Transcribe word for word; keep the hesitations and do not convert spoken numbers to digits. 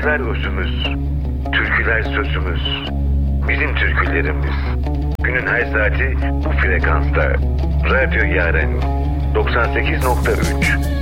Aşklar özümüz, türküler sözümüz, bizim türkülerimiz. Günün her saati bu frekansta. Radyo Yaren doksan sekiz nokta üç.